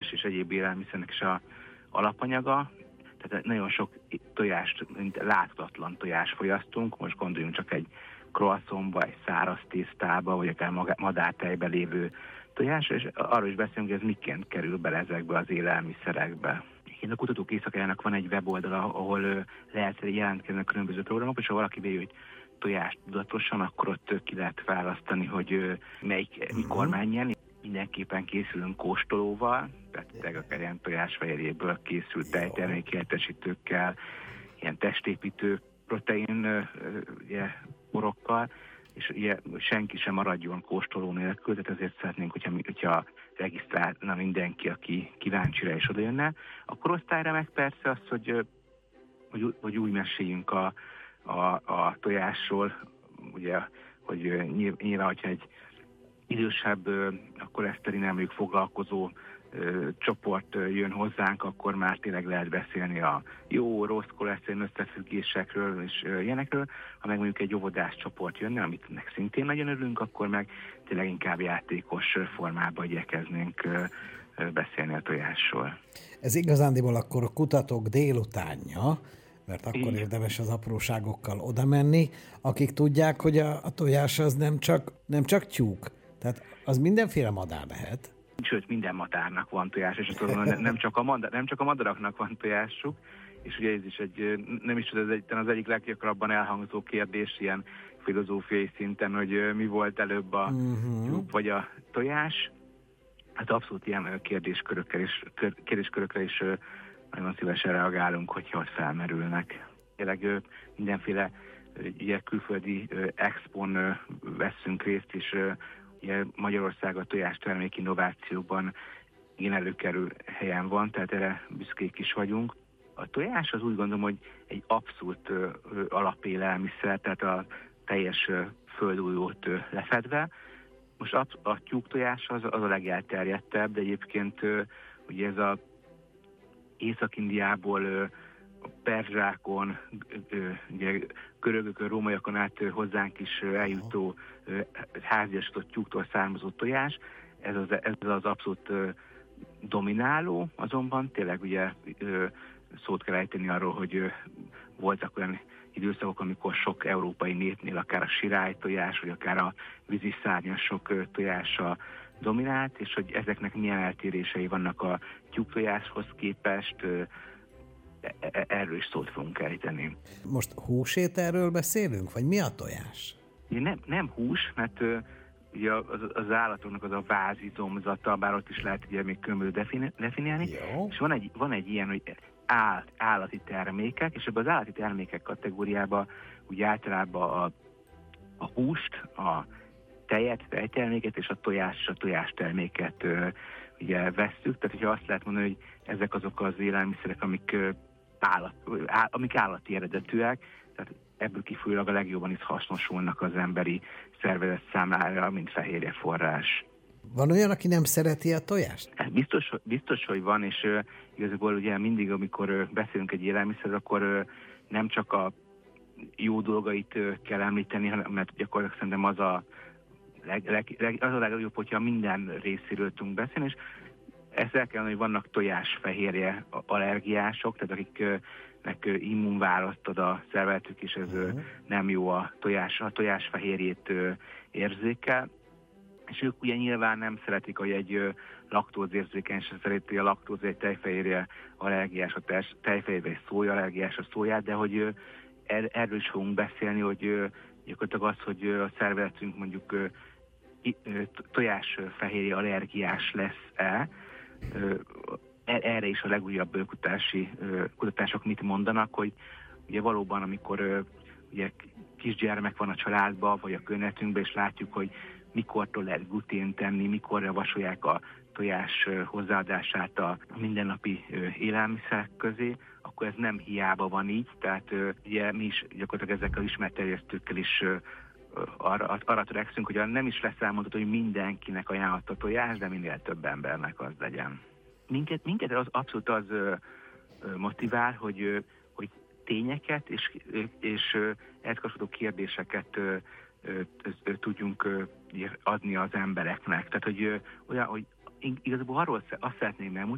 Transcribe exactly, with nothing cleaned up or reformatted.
tojás és egyéb élelmiszernek is a alapanyaga, tehát nagyon sok tojást, láthatatlan tojást fogyasztunk, most gondoljunk csak egy croissantba, egy száraz tésztába, vagy akár madártejbe lévő tojás, és arról is beszélünk, hogy ez miként kerül bele ezekbe az élelmiszerekbe. A Kutatók Éjszakájának van egy weboldala, ahol lehet jelentkezni a különböző programok, és ha valaki bejöjj, hogy tojást tudatosan, akkor ott ki lehet választani, hogy melyik, mikor menjen. Mindenképpen készülünk kóstolóval, tehát akár ilyen tojásfehérjéből készült tejtermék helyettesítőkkel, ilyen testépítő protein ugye, porokkal, és ugye senki sem maradjon kóstoló nélkül, tehát ezért szeretnénk, hogyha, hogyha regisztrálna mindenki, aki kíváncsi rá és odajönne. A korosztályra meg persze az, hogy, hogy, hogy úgy meséljünk a, a, a tojásról, ugye, hogy nyilván, hogyha egy idősebb, a koleszterinnel mondjuk foglalkozó ö, csoport ö, jön hozzánk, akkor már tényleg lehet beszélni a jó, rossz koleszterin összefüggésekről és ö, ilyenekről. Ha meg mondjuk egy óvodás csoport jönne, amit szintén nagyon örülünk, akkor meg tényleg inkább játékos formában igyekeznénk ö, ö, beszélni a tojásról. Ez igazándiból akkor a kutatók délutánja, mert akkor Igen. érdemes az apróságokkal oda menni, akik tudják, hogy a, a tojás az nem csak, nem csak tyúk, tehát az mindenféle madár lehet. Sőt, minden madárnak van tojás, és tudom, nem, csak a madár, nem csak a madaraknak van tojásuk, és ugye ez is egy, nem is tudom, ez egy, az egyik leggyakrabban elhangzó kérdés ilyen filozófiai szinten, hogy mi volt előbb a uh-huh. tyúk vagy a tojás. Hát abszolút ilyen kérdéskörökkel is, kérdéskörökre is nagyon szívesen reagálunk, hogyha ott felmerülnek. Tényleg mindenféle ugye, külföldi expon veszünk részt, és ugye Magyarország a tojástermék innovációban igen előkerül helyen van, tehát erre büszkék is vagyunk. A tojás az úgy gondolom, hogy egy abszolút alapélelmiszer, tehát a teljes földújót lefedve. Most a, a tyúktojás az, az a legelterjedtebb, de egyébként ugye ez a Észak-Indiából a perzsákon, ugye görögökön, rómaiakon át hozzánk is eljutó háziasított tyúktól származó tojás, ez az, ez az abszolút domináló, azonban tényleg ugye szót kell ejteni arról, hogy voltak olyan időszakok, amikor sok európai népnél akár a sirálytojás, vagy akár a víziszárnyasok tojása dominált, és hogy ezeknek milyen eltérései vannak a tyúktojáshoz képest, erről is szót fogunk ejteni. Most húsételről beszélünk, vagy mi a tojás? Nem, nem hús, mert ugye az, az állatoknak az a vázizomzata, bár ott is lehet ugye még különböző defini- definiálni, Jó. és van egy, van egy ilyen, hogy áll, állati termékek, és ebben az állati termékek kategóriában ugye általában a, a húst, a tejet, tejterméket és a tojás, a tojásterméket ö, ugye vesszük, tehát hogyha azt lehet mondani, hogy ezek azok az élelmiszerek, amik, ö, állat, á, amik állati eredetűek, tehát ebből kifolyólag a legjobban is hasznosulnak az emberi szervezet számára, mint fehérje forrás. Van olyan, aki nem szereti a tojást? Hát biztos, biztos, hogy van, és uh, igazából ugye mindig, amikor uh, beszélünk egy élelmiszerről, akkor uh, nem csak a jó dolgait uh, kell említeni, hanem, mert gyakorlatilag szerintem az a, leg, leg, leg, az a legjobb, hogyha minden részéről tudunk beszélni, és ezt el kell, hogy vannak tojásfehérje allergiások, tehát akiknek uh, immunválaszt ad a szervezetük, és ez uh, nem jó a tojás, a tojásfehérjét uh, érzékel. És ők ugye nyilván nem szeretik, hogy egy laktózérzékeny se szereti a laktóz, egy tejfehérje allergiás, a tejfehérje egy szója allergiás a szóját, de hogy er, erről is fogunk beszélni, hogy gyakorlatilag az, hogy a szervezetünk mondjuk tojásfehérje allergiás lesz-e, erre is a legújabb kutatási kutatások mit mondanak, hogy ugye valóban, amikor ugye kisgyermek van a családban, vagy a környezetünkben, és látjuk, hogy mikortól lehet glutént tenni, mikor javasolják a tojás hozzáadását a mindennapi élelmiszerek közé, akkor ez nem hiába van így, tehát ugye mi is gyakorlatilag ezekkel az ismertterjesztőkkel is arra, arra törekszünk, hogy nem is lesz elmondható, hogy mindenkinek ajánlott a tojás, de minél több embernek az legyen. Minket, minket az abszolút az motivál, hogy, hogy tényeket és, és ehhez kapcsolódó kérdéseket tudjunk adni az embereknek. Tehát, hogy olyan, hogy igazából arról azt szeretném